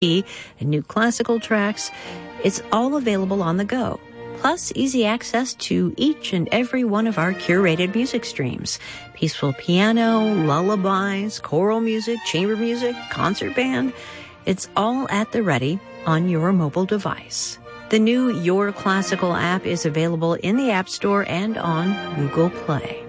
and new classical tracks. It's all available on the go. Plus, easy access to each and every one of our curated music streams. Peaceful piano, lullabies, choral music, chamber music, concert band. It's all at the ready on your mobile device. The new Your Classical app is available in the App Store and on Google Play.